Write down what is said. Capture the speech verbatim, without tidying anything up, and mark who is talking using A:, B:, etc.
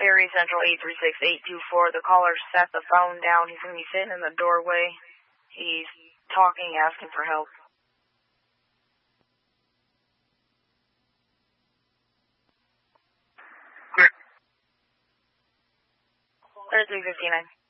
A: Perry Central eight three six eight two four. The caller set the phone down. He's going to be sitting in the doorway. He's talking, asking for help. thirty-three fifty-nine.